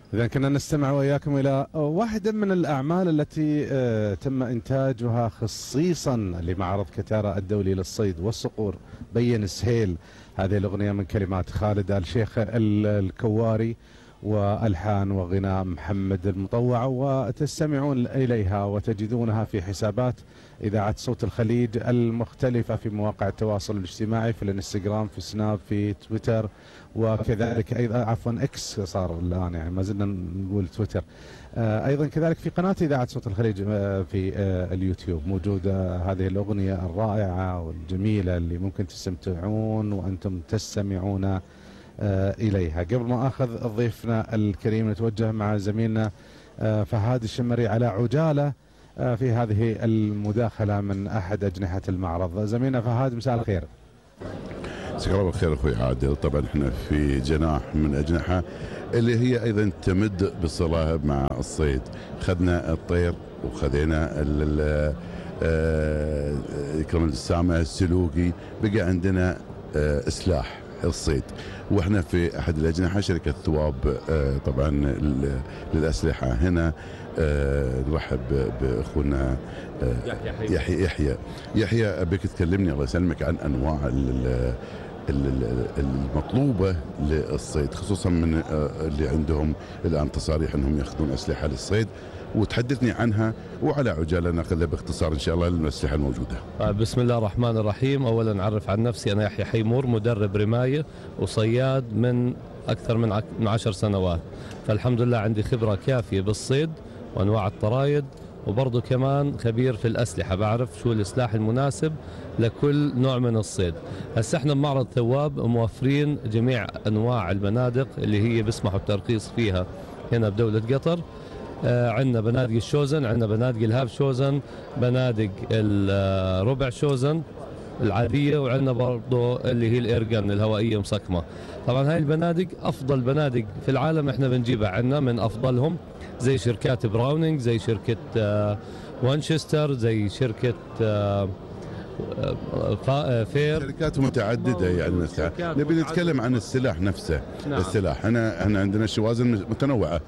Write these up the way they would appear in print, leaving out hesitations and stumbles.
إذا كنا نستمع وإياكم إلى واحدة من الأعمال التي تم إنتاجها خصيصا لمعرض كتارا الدولي للصيد والصقور، بين سهيل. هذه الأغنية من كلمات خالد آل شيخ الكواري وألحان وغناء محمد المطوع، وتستمعون إليها وتجدونها في حسابات إذاعة صوت الخليج المختلفة في مواقع التواصل الاجتماعي، في الانستغرام، في سناب، في تويتر، وكذلك أيضا عفوا إكس صار الآن، يعني ما زلنا نقول تويتر. أيضا كذلك في قناة إذاعة صوت الخليج في اليوتيوب موجودة هذه الأغنية الرائعة والجميلة اللي ممكن تستمتعون وأنتم تستمعون إليها. قبل ما أخذ ضيفنا الكريم نتوجه مع زميلنا فهاد الشمري على عجالة في هذه المداخلة من أحد أجنحة المعرض. زميلنا فهاد، مساء الخير. مساك الله بالخير أخوي عادل. طبعا احنا في جناح من أجنحة اللي هي أيضا تمد بصلة مع الصيد. خذنا الطير وخذينا يكرم السامع السلوقي، بقى عندنا إسلاح الصيد، واحنا في احد الاجنحه شركه ثواب طبعا للاسلحه. هنا نرحب باخونا يحيى. ابيك تكلمني الله يسلمك عن انواع المطلوبه للصيد، خصوصا من اللي عندهم الان تصاريح انهم ياخذون اسلحه للصيد، وتحدثني عنها وعلى عجاله ناخذها باختصار ان شاء الله الاسلحه الموجوده. بسم الله الرحمن الرحيم. اولا اعرف عن نفسي، انا يحيى حيمور، مدرب رمايه وصياد من اكثر من 10 سنوات، فالحمد لله عندي خبره كافيه بالصيد وانواع الطرايد، وبرضه كمان خبير في الاسلحه، بعرف شو السلاح المناسب لكل نوع من الصيد. هسه احنا بمعرض ثواب موفرين جميع انواع البنادق اللي هي بيسمحوا الترخيص فيها هنا بدوله قطر. عندنا بنادق الشوزن، عندنا بنادق الهاف شوزن، بنادق الربع شوزن العادية، وعندنا برضه اللي هي الايرجن الهوائية مسكمة. طبعا هاي البنادق أفضل بنادق في العالم احنا بنجيبها عندنا من أفضلهم، زي شركات براونينج، زي شركة وانشستر، زي شركة فير، شركات متعدده. يعني مثلا نبي نتكلم عن السلاح نفسه. نعم. السلاح احنا عندنا شوازن متنوعه.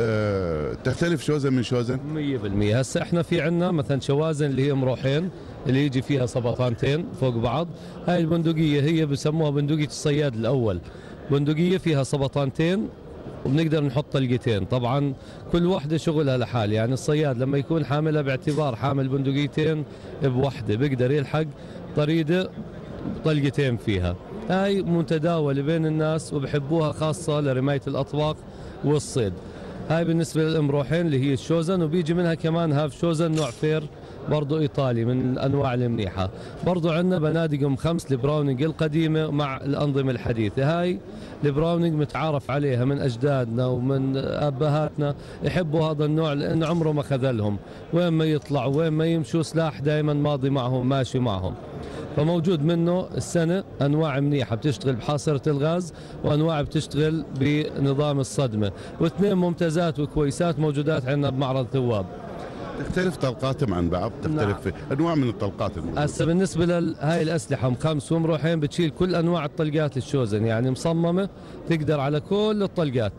تختلف شوزن من شوزن 100%. هسه احنا في عندنا مثلا شوازن اللي هي مروحين، اللي يجي فيها صبطانتين فوق بعض. هاي البندقيه هي بسموها بندقيه الصياد الاول، بندقيه فيها صبطانتين وبنقدر نحط طلقتين. طبعا كل واحدة شغلها لحال، يعني الصياد لما يكون حاملها باعتبار حامل بندقيتين بوحدة بيقدر يلحق طريدة طلقتين فيها. هاي متداولة بين الناس وبحبوها، خاصة لرماية الأطواق والصيد. هاي بالنسبة للمروحين اللي هي الشوزن، وبيجي منها كمان هاف شوزن نوع فير برضو إيطالي من الأنواع المنيحة. برضو عندنا بنادق م5 البراونينج القديمة مع الأنظمة الحديثة. هاي البراونينج متعارف عليها من أجدادنا ومن أبهاتنا، يحبوا هذا النوع لأن عمره ما خذلهم، وين ما يطلعوا وين ما يمشوا سلاح دائما ماضي معهم ماشي معهم. فموجود منه السنة أنواع منيحة بتشتغل بحاصرة الغاز، وأنواع بتشتغل بنظام الصدمة، واثنين ممتازات وكويسات موجودات عندنا بمعرض ثواب. تختلف طلقاتهم عن بعض، تختلف. نعم. انواع من الطلقات الموجودة. هسه بالنسبه لهاي الاسلحه م5 ومروحين بتشيل كل انواع الطلقات الشوزن، يعني مصممه تقدر على كل الطلقات.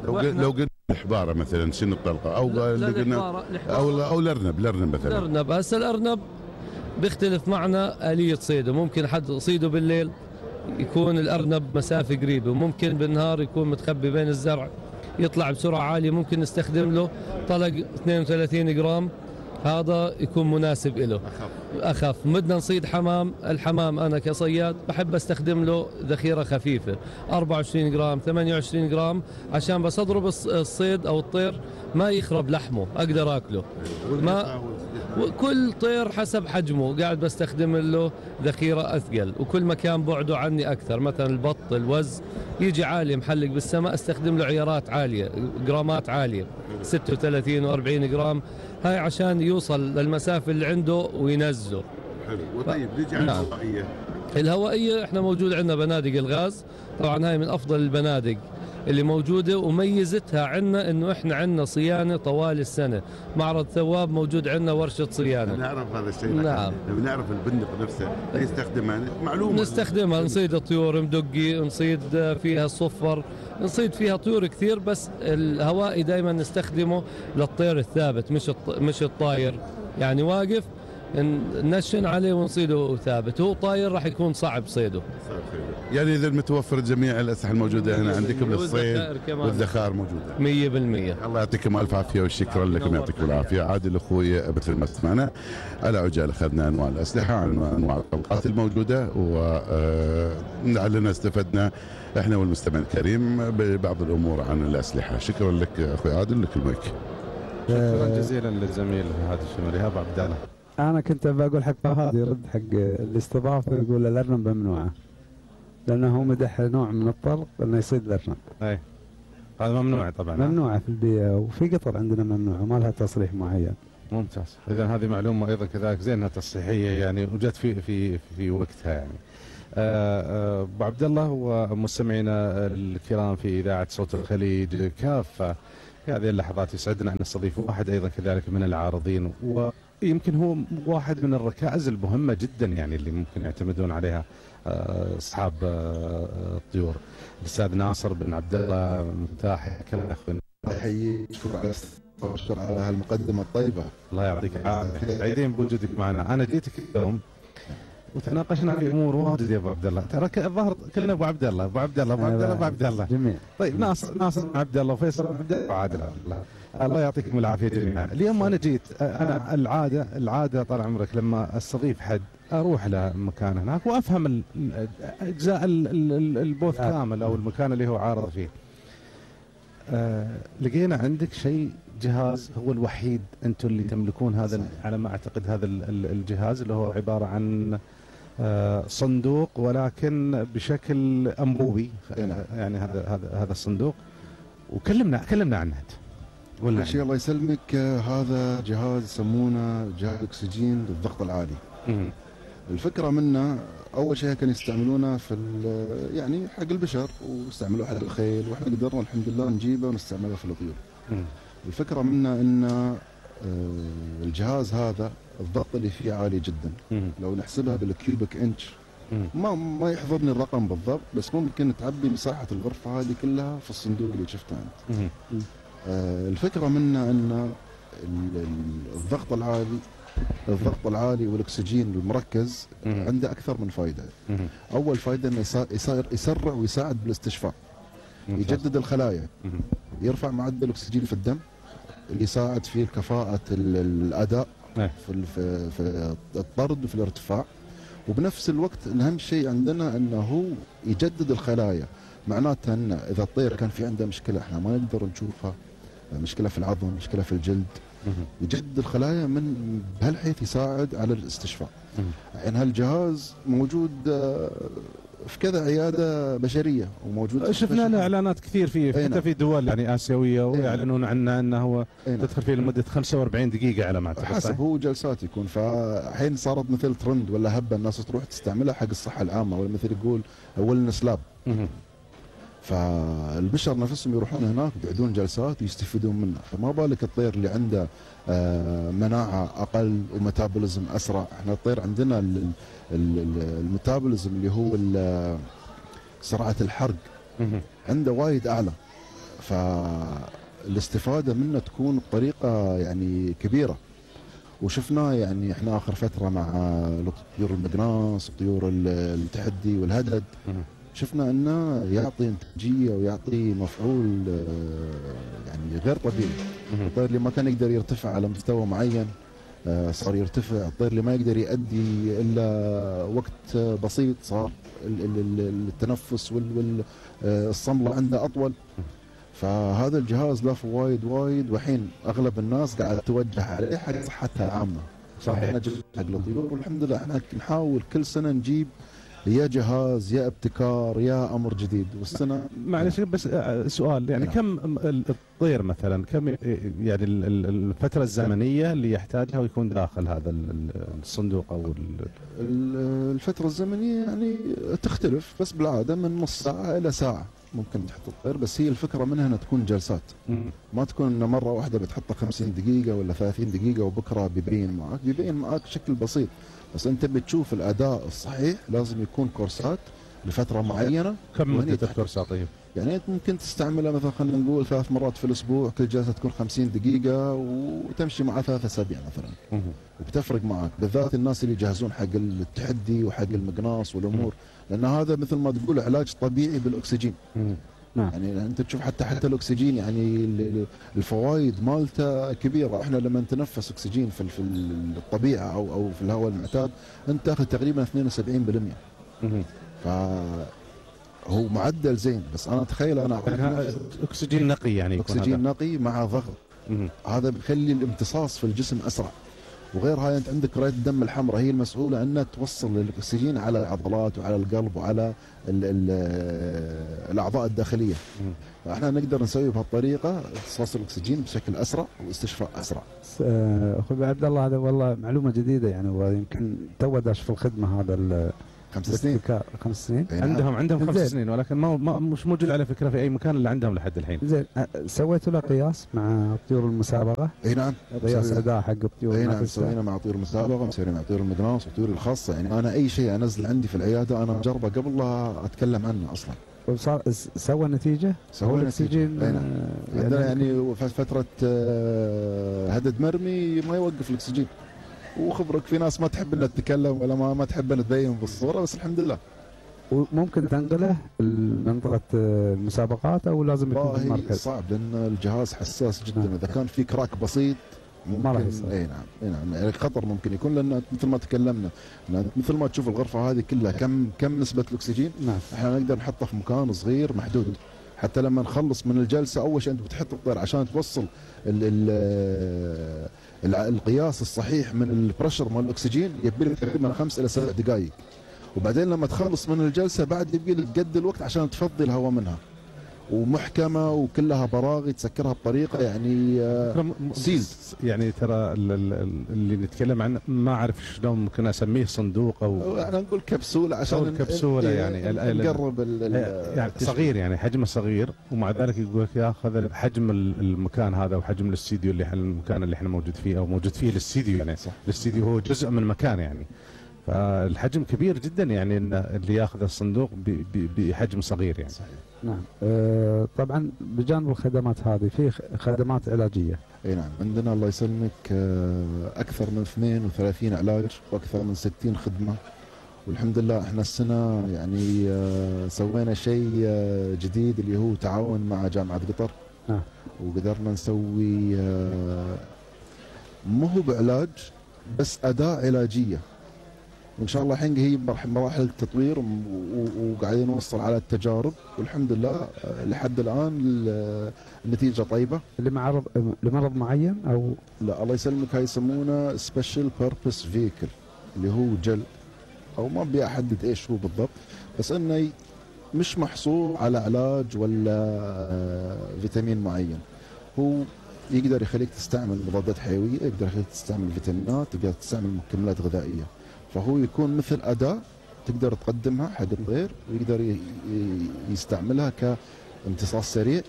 لو قلنا الحباره مثلا شنو الطلقه، او قلنا او الارنب مثلا. الارنب هسه الارنب بيختلف معنا آلية صيده، ممكن حد صيده بالليل يكون الارنب مسافه قريبه، وممكن بالنهار يكون متخبي بين الزرع يطلع بسرعة عالية، ممكن نستخدم له طلق 32 جرام، هذا يكون مناسب له. أخف. بدنا نصيد حمام، الحمام أنا كصياد بحب استخدم له ذخيرة خفيفة 24 جرام 28 جرام، عشان بس أضرب الصيد أو الطير ما يخرب لحمه، أقدر أكله. ما كل طير حسب حجمه قاعد بستخدم له ذخيرة أثقل، وكل ما كان بعده عني أكثر. مثلا البط الوز يجي عالي محلق بالسماء، استخدم له عيارات عالية، جرامات عالية 36 و40 جرام، هاي عشان يوصل للمسافة اللي عنده وينزله. حلو. وطيب نيجي على الهوائية. الهوائية احنا موجود عندنا بنادق الغاز، طبعا هاي من أفضل البنادق اللي موجودة، وميزتها عنا انه احنا عنا صيانة طوال السنة. معرض ثواب موجود عنا ورشة صيانة. نعرف هذا الشيء. نعم. بنعرف البندق نفسه نستخدمها، معلومة نستخدمها، نصيد الطيور مدقي، نصيد فيها الصفر، نصيد فيها طيور كثير، بس الهوائي دائما نستخدمه للطير الثابت مش الطاير، يعني واقف نشن عليه ونصيده ثابت، هو طاير راح يكون صعب صيده. يعني اذا متوفر جميع الاسلحه الموجوده هنا عندكم للصيد والذخائر موجوده 100%. الله يعطيكم الف عافيه وشكرا لكم، يعطيكم العافيه. عادل اخوي مثل ما سمعنا على عجاله اخذنا انواع الاسلحه، انواع الطلقات الموجوده، ولعلنا استفدنا احنا والمستمع الكريم ببعض الامور عن الاسلحه. شكرا لك اخوي عادل، لك المايك. شكرا جزيلا للزميل هذا الشمالي ابو عبد الله. انا كنت بقول حق فهد يرد حق الاستضافه، يقول الارنب ممنوعه لانه هو مدح نوع من الطلق انه يصيد الارنب. اي هذا ممنوع طبعا، ممنوعه في البيئه، وفي قطر عندنا ممنوعه ما لها تصريح معين. ممتاز، اذا هذه معلومه ايضا كذلك زين انها تصحيحيه يعني وجت في وقتها يعني. ابو عبد الله ومستمعينا الكرام في اذاعه صوت الخليج كافه، في هذه اللحظات يسعدنا ان نستضيف واحد ايضا كذلك من العارضين، ويمكن هو واحد من الركائز المهمه جدا يعني اللي ممكن يعتمدون عليها اصحاب الطيور. الاستاذ ناصر بن عبد الله مفتاح، حياك الله اخوي. احييك، اشكر على هالمقدمه الطيبه. الله يعطيك العافيه، سعيدين بوجودك معنا. انا جيتك اليوم وتناقشنا في امور واجد يا ابو عبد الله، ترى الظاهر كلنا ابو عبد الله ابو عبد الله ابو عبد الله ابو عبد الله جميل. طيب ناصر بن عبد الله وفيصل بن عبد الله وعادل عبد الله، الله يعطيكم العافيه جميعا. اليوم انا جيت، انا العاده طال عمرك لما استضيف حد اروح له مكان هناك وافهم اجزاء البوث كامل او المكان اللي هو عارض فيه. لقينا عندك شيء، جهاز هو الوحيد انتم اللي تملكون هذا على ما اعتقد، هذا الجهاز اللي هو عباره عن صندوق ولكن بشكل انبوبي، يعني هذا الصندوق. وكلمنا عنه. اول شيء الله يسلمك، هذا جهاز يسمونه جهاز اكسجين للضغط العالي. الفكره منه اول شيء كانوا يستعملونه في يعني حق البشر، واستعملوه حق الخيل، واحنا قدرنا الحمد لله نجيبه ونستعمله في الطيور. الفكره منه ان الجهاز هذا الضغط اللي فيه عالي جدا. لو نحسبها بالكيوبك انش ما يحضرني الرقم بالضبط، بس ممكن تعبي مساحه الغرفه هذه كلها في الصندوق اللي شفته انت. الفكره منه ان الضغط العالي والاكسجين المركز عنده اكثر من فائده. اول فائده انه يسرع ويساعد بالاستشفاء، يجدد الخلايا، يرفع معدل الاكسجين في الدم اللي يساعد في كفاءه الاداء في الطرد وفي الارتفاع. وبنفس الوقت اهم شيء عندنا انه هو يجدد الخلايا، معناته ان اذا الطير كان في عنده مشكله احنا ما نقدر نشوفها، مشكله في العظم، مشكله في الجلد، يجدد الخلايا من بهالحيث يساعد على الاستشفاء. يعني هالجهاز موجود في كذا عياده بشريه، وموجود شفنا له اعلانات كثير فيه حتى في دول يعني اسيويه، ويعلنون عنه انه هو تدخل فيه لمده 45 دقيقه على ما اعتقد. حسب هو جلسات يكون، فالحين صارت مثل ترند ولا هبه الناس تروح تستعملها حق الصحه العامه، ولا مثل يقول ويلنس لاب. فالبشر نفسهم يروحون هناك يقعدون جلسات ويستفيدون منه، فما بالك الطير اللي عنده مناعه اقل وميتابوليزم اسرع. احنا الطير عندنا الميتابوليزم اللي هو سرعه الحرق عنده وايد اعلى، فالاستفاده منه تكون بطريقه يعني كبيره. وشفناه يعني احنا اخر فتره مع طيور المقناص وطيور التحدي والهدد، شفنا انه يعطي انتاجيه ويعطي مفعول يعني غير طبيعي. الطير اللي ما كان يقدر يرتفع على مستوى معين صار يرتفع، الطير اللي ما يقدر يؤدي الا وقت بسيط صار التنفس والصمله عنده اطول. فهذا الجهاز له فوائد وايد، وحين اغلب الناس قاعده توجه عليه حق صحتها العامه. صحيح. احنا حق الطيور والحمد لله احنا نحاول كل سنه نجيب يا جهاز يا ابتكار يا امر جديد. والسنه معلش بس سؤال، يعني كم الطير مثلا، كم يعني الفتره الزمنيه اللي يحتاجها ويكون داخل هذا الصندوق او الفتره الزمنيه يعني تختلف، بس بالعاده من نص ساعه الى ساعه ممكن تحط الطير. بس هي الفكره منها انها تكون جلسات، ما تكون مره واحده بتحطها 50 دقيقه ولا 30 دقيقه وبكره بيبين معك بشكل بسيط. بس انت بتشوف الاداء الصحيح لازم يكون كورسات لفتره معينه. كم مده الكورسات طيب؟ يعني انت ممكن تستعملها مثلا خلينا نقول 3 مرات في الاسبوع، كل جلسه تكون 50 دقيقه وتمشي مع 3 اسابيع مثلا، وبتفرق معك، بالذات الناس اللي يجهزون حق التحدي وحق المقناص والامور، لان هذا مثل ما تقول علاج طبيعي بالاكسجين. نعم. يعني انت تشوف حتى الاكسجين يعني الفوائد مالته كبيره. احنا لما نتنفس اكسجين في الطبيعه او في الهواء المعتاد انت تاخذ تقريبا 72%. هو معدل زين، بس انا اتخيل انا اكسجين نقي، يعني اكسجين نقي مع ضغط. هذا بيخلي الامتصاص في الجسم اسرع. وغير هاي انت عندك كريات الدم الحمراء هي المسؤوله انها توصل الاكسجين على العضلات وعلى القلب وعلى الاعضاء الداخليه. فاحنا نقدر نسوي بهالطريقه امتصاص الاكسجين بشكل اسرع واستشفاء اسرع. اخوي عبد الله، هذا والله معلومه جديده يعني، ويمكن تو داش في الخدمه هذا 5 سنين. 5 سنين عندهم 5 سنين، ولكن ما مش موجود على فكره في اي مكان اللي عندهم لحد الحين. زين، سويتوا له قياس مع طيور المسابقه؟ اي نعم، قياس اداء حق الطيور. اي نعم، سوينا مع طيور المسابقه، مسويين مع طيور المقناص وطيور الخاصه. يعني انا اي شيء انزل عندي في العياده انا اجربه قبل لا اتكلم عنه اصلا. وصار سوى نتيجه؟ سوى نتيجه. عندنا يعني فتره هدد مرمي ما يوقف الاكسجين. وخبرك في ناس ما تحب انها تتكلم ولا ما تحب انها تبين بالصوره، بس الحمد لله. وممكن تنقله منطقه المسابقات او لازم يكون في المركز؟ صعب لان الجهاز حساس جدا. اذا كان في كراك بسيط ممكن. اي نعم، يعني خطر ممكن يكون، لان مثل ما تكلمنا مثل ما تشوف الغرفه هذه كلها كم نسبه الاكسجين. نعم. احنا نقدر نحطه في مكان صغير محدود. حتى لما نخلص من الجلسه اول شيء انت بتحط الطير عشان توصل القياس الصحيح من البريشر مال الاكسجين، يبي لك تقريبا 5 إلى 7 دقائق. وبعدين لما تخلص من الجلسه بعد يبي لك قد الوقت عشان تفضي الهواء منها، ومحكمه وكلها براغي تسكرها بطريقه يعني سيلد. يعني ترى اللي نتكلم عنه ما اعرف شلون ممكن اسميه، صندوق او احنا نقول كبسوله عشان الكبسوله يعني نقرب يعني صغير، يعني حجمه صغير، ومع ذلك يقول لك ياخذ حجم المكان هذا وحجم الاستديو المكان اللي احنا موجود فيه او موجود فيه الاستديو. يعني الاستديو هو جزء من مكان يعني، فالحجم كبير جدا يعني اللي ياخذ الصندوق بحجم صغير يعني. صحيح. نعم. طبعا بجانب الخدمات هذه في خدمات علاجيه. اي نعم، عندنا الله يسلمك اكثر من 32 علاج واكثر من 60 خدمه. والحمد لله احنا السنه يعني سوينا شيء جديد اللي هو تعاون مع جامعه قطر. وقدرنا نسوي مو هو بعلاج بس اداة علاجيه، وان شاء الله الحين هي مراحل التطوير وقاعدين نوصل على التجارب، والحمد لله لحد الان النتيجه طيبه. لمرض معين او لا الله يسلمك، هاي يسمونه سبيشال بيربس فيكل، اللي هو جل او ما ابي احدد ايش هو بالضبط، بس انه مش محصور على علاج ولا فيتامين معين. هو يقدر يخليك تستعمل مضادات حيويه، يقدر يخليك تستعمل فيتامينات، تقدر تستعمل مكملات غذائيه. فهو يكون مثل أداة تقدر تقدمها حق الطير، ويقدر يستعملها كامتصاص سريع.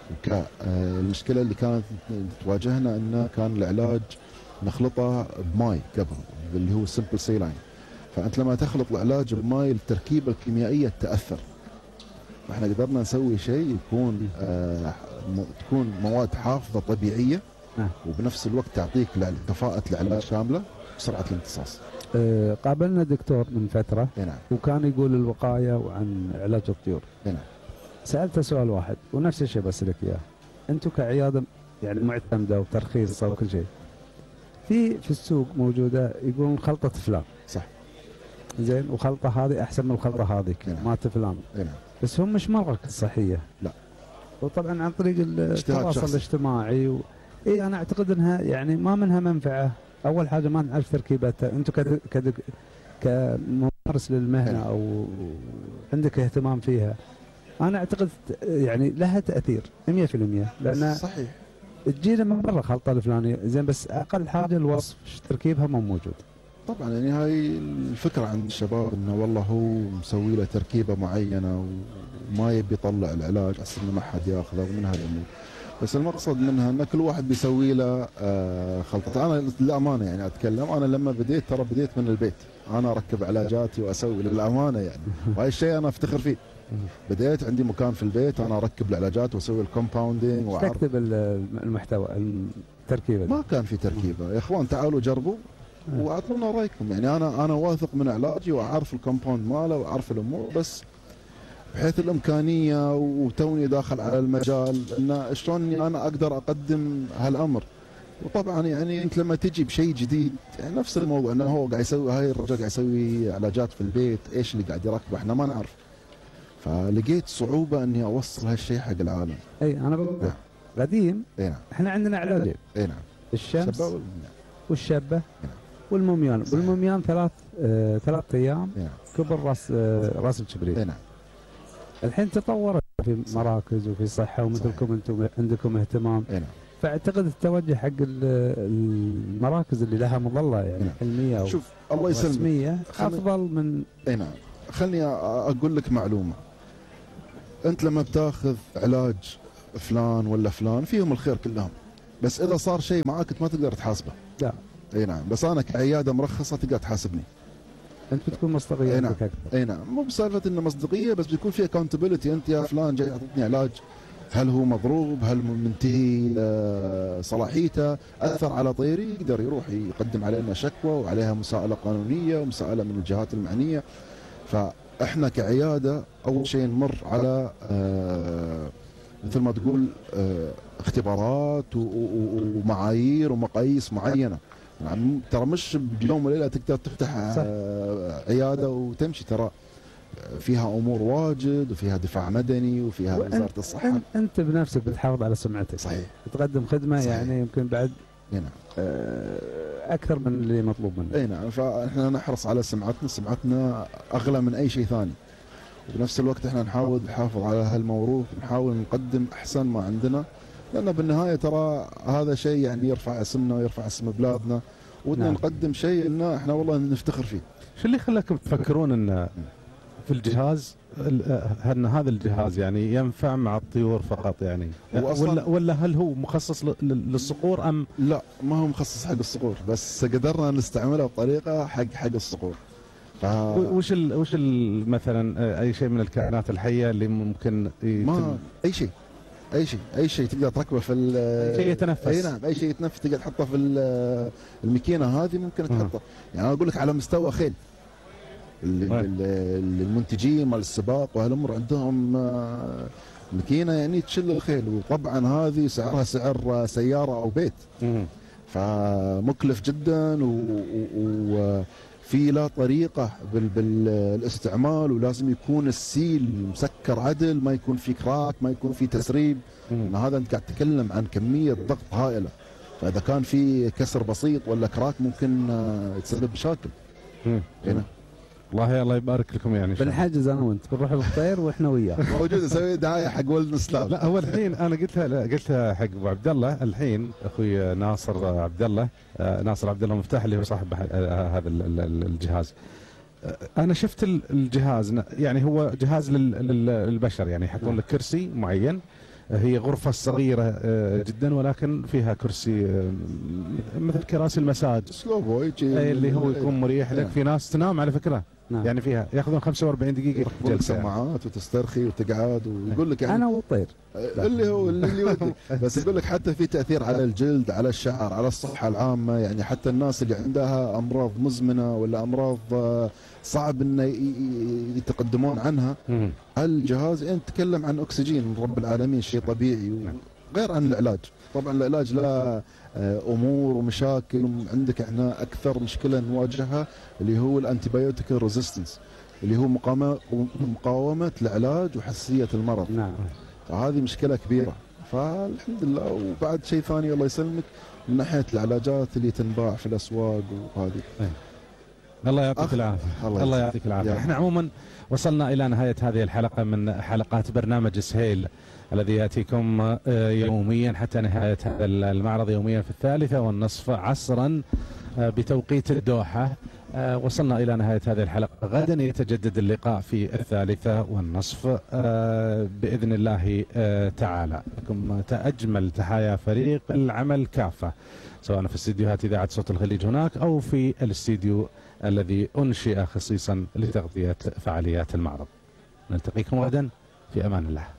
المشكلة اللي كانت تواجهنا أنه كان العلاج نخلطه بماي قبل، اللي هو سمبل سيلاين. فأنت لما تخلط العلاج بماي التركيبة الكيميائية تأثر. فإحنا قدرنا نسوي شيء يكون تكون مواد حافظة طبيعية، وبنفس الوقت تعطيك كفاءة العلاج كاملة وسرعة الامتصاص. قابلنا دكتور من فترة. نعم. وكان يقول الوقاية وعن علاج الطيور. نعم. سألته سؤال واحد ونفس الشيء بسألك إياه، أنتم كعيادة يعني معتمدة وترخيص وكل شيء، في السوق موجودة يقولون خلطة فلان. صح. زين، وخلطة هذه أحسن من الخلطة هذيك. نعم. مالت فلان. نعم. بس هم مش مرة صحية. لا. وطبعا عن طريق التواصل الاجتماعي إيه أنا أعتقد أنها يعني ما منها منفعة. أول حاجة ما نعرف تركيبتها، أنتم كممارس للمهنة أو عندك اهتمام فيها، أنا أعتقد يعني لها تأثير 100%، لأن صحيح تجينا من برا خلطة الفلانية زين، بس أقل حاجة الوصف تركيبها مو موجود. طبعا يعني هاي الفكرة عند الشباب إنه والله هو مسوي له تركيبة معينة وما يبي يطلع العلاج عشان ما حد ياخذه، ومن هالأمور. بس المقصد منها ان كل واحد بيسوي له خلطه. انا للامانه يعني اتكلم، انا لما بديت ترى بديت من البيت، انا اركب علاجاتي واسوي للامانه يعني، وهاي الشيء انا افتخر فيه. بديت عندي مكان في البيت انا اركب العلاجات واسوي الكومباوندينج واعرف. تكتب المحتوى التركيبه ما كان في تركيبه، يا اخوان تعالوا جربوا واعطونا رايكم. يعني انا واثق من علاجي واعرف الكومباوند ماله واعرف الامور، بس بحيث الامكانيه وتوني داخل على المجال ان شلون انا اقدر اقدم هالامر. وطبعا يعني انت لما تجي بشيء جديد يعني نفس الموضوع انه هو قاعد يسوي، هاي الرجال قاعد يسوي علاجات في البيت، ايش اللي قاعد يركبه احنا ما نعرف. فلقيت صعوبه اني اوصل هالشيء حق العالم. اي انا بقول قديم. اي نعم. احنا عندنا علاجين. اي نعم. الشمس نعم. والشبه نعم. والموميان. والموميان ثلاث ايام نعم. كبر راس الكبريت. اي نعم. الحين تطورت في مراكز وفي صحه ومثلكم انتم عندكم اهتمام. اي نعم. فاعتقد التوجه حق المراكز اللي لها مظله يعني نعم. علميه شوف الله يسلمك رسميه افضل من. اي نعم. خلني اقول لك معلومه. انت لما بتاخذ علاج فلان ولا فلان فيهم الخير كلهم، بس اذا صار شيء معاك انت ما تقدر تحاسبه. لا. اي نعم. بس انا كعياده مرخصه تقدر تحاسبني. انت بتكون مصداقيه اي نعم. اكثر. اي نعم. مو بسالفه انه مصداقيه، بس بيكون في اكونتبيلتي. انت يا فلان جاي تعطيني علاج، هل هو مضروب؟ هل منتهي صلاحيته؟ اثر على طيري؟ يقدر يروح يقدم علينا شكوى وعليها مساءله قانونيه ومساءله من الجهات المعنيه. فاحنا كعياده اول شيء نمر على مثل ما تقول اختبارات ومعايير ومقاييس معينه. يعني ترى مش بيوم وليله تقدر تفتح عياده وتمشي، ترى فيها امور واجد وفيها دفاع مدني وفيها وزاره الصحه. انت بنفسك بتحافظ على سمعتك. صحيح. بتقدم خدمه صحيح. يعني يمكن بعد نعم. اكثر من اللي مطلوب منك. اي نعم. فاحنا نحرص على سمعتنا اغلى من اي شيء ثاني. وبنفس الوقت احنا نحاول نحافظ على هالموروث، نحاول نقدم احسن ما عندنا، لان بالنهايه ترى هذا شيء يعني يرفع اسمنا ويرفع اسم بلادنا، ودنا نعم. نقدم شيء ان احنا والله نفتخر فيه. شو اللي خلاكم تفكرون ان في الجهاز ان هذا الجهاز يعني ينفع مع الطيور فقط يعني، ولا هل هو مخصص للصقور ام لا؟ ما هو مخصص حق الصقور، بس قدرنا نستعمله بطريقه حق الصقور. وش مثلا اي شيء من الكائنات الحية اللي ممكن ما اي شيء تقدر تركبه في شيء يتنفس. اي نعم. اي شيء يتنفس تقدر تحطه في الماكينه هذه، ممكن تحطه. يعني انا اقول لك على مستوى خيل المنتجين مال السباق وهالامور عندهم ماكينه يعني تشل الخيل، وطبعا هذه سعرها سعر سياره او بيت. فمكلف جدا وفي لا طريقه بالاستعمال، ولازم يكون السيل مسكر عدل، ما يكون في كراك، ما يكون في تسريب. هذا انت قاعد تتكلم عن كميه ضغط هائله، فاذا كان في كسر بسيط ولا كراك ممكن يتسبب مشاكل. هنا والله الله يبارك لكم يعني. بنحجز انا وانت بنروح بالطير واحنا وياه. موجود اسوي دعايه حق ولد اسلام. لا هو الحين انا قلتها حق ابو عبد الله، الحين اخوي ناصر عبد الله مفتاح اللي هو صاحب هذا الجهاز. انا شفت الجهاز، يعني هو جهاز للبشر، يعني يحطون لك كرسي معين، هي غرفة صغيرة جدا ولكن فيها كرسي مثل كراسي المساج سلو بوي اللي هو يكون مريح لك. في ناس تنام على فكرة. نعم. يعني فيها ياخذون 45 دقيقة جلسة سماعات وتسترخي وتقعد ويقول لك يعني انا والطير اللي هو اللي ودي. بس يقول لك حتى في تأثير على الجلد، على الشعر، على الصحة العامة. يعني حتى الناس اللي عندها أمراض مزمنة ولا أمراض صعب انه يتقدمون عنها، هالجهاز انت تتكلم عن اكسجين من رب العالمين، شيء طبيعي غير عن العلاج. طبعا العلاج له امور ومشاكل، عندك احنا اكثر مشكله نواجهها اللي هو الانتيبيوتيك ريزيستنس، اللي هو مقاومه العلاج وحساسيه المرض. نعم. فهذه مشكله كبيره. فالحمد لله. وبعد شيء ثاني الله يسلمك من ناحيه العلاجات اللي تنباع في الاسواق وهذه. الله يعطيك العافيه. الله يعطيك العافيه. احنا عموما وصلنا الى نهايه هذه الحلقه من حلقات برنامج سهيل الذي ياتيكم يوميا حتى نهايه هذا المعرض، يوميا في 3:30 عصرا بتوقيت الدوحه. وصلنا الى نهايه هذه الحلقه. غدا يتجدد اللقاء في 3:30 باذن الله تعالى. لكم اجمل تحايا فريق العمل كافه، سواء في استديوهات اذاعه صوت الخليج هناك او في الاستديو الذي انشئ خصيصا لتغطيه فعاليات المعرض. نلتقيكم غدا في أمان الله.